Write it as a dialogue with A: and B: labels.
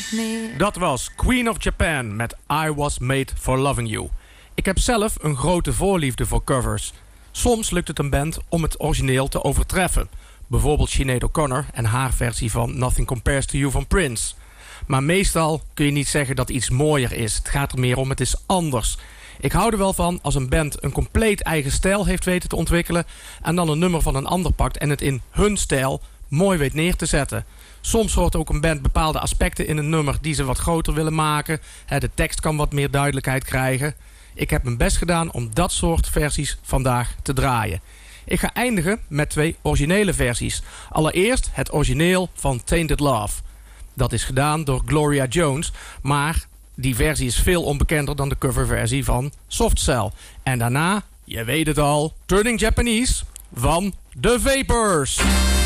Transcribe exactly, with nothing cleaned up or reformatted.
A: Dat was Queen of Japan met I Was Made For Loving You. Ik heb zelf een grote voorliefde voor covers. Soms lukt het een band om het origineel te overtreffen. Bijvoorbeeld Sinead O'Connor en haar versie van Nothing Compares To You van Prince. Maar meestal kun je niet zeggen dat iets mooier is. Het gaat er meer om, het is anders. Ik hou er wel van als een band een compleet eigen stijl heeft weten te ontwikkelen en dan een nummer van een ander pakt en het in hun stijl mooi weet neer te zetten. Soms hoort ook een band bepaalde aspecten in een nummer die ze wat groter willen maken. De tekst kan wat meer duidelijkheid krijgen. Ik heb mijn best gedaan om dat soort versies vandaag te draaien. Ik ga eindigen met twee originele versies. Allereerst het origineel van Tainted Love. Dat is gedaan door Gloria Jones, maar die versie is veel onbekender dan de coverversie van Soft Cell. En daarna, je weet het al, Turning Japanese van The Vapors.